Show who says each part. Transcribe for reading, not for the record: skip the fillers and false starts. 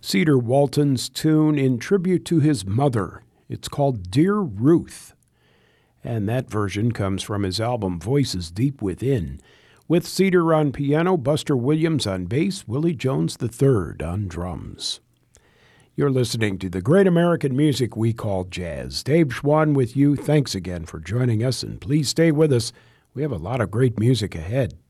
Speaker 1: Cedar Walton's tune in tribute to his mother. It's called Dear Ruth, and that version comes from his album Voices Deep Within, with Cedar on piano, Buster Williams on bass, Willie Jones III on drums. You're listening to the great American music we call jazz. Dave Schwann with you. Thanks again for joining us, and please stay with us. We have a lot of great music ahead.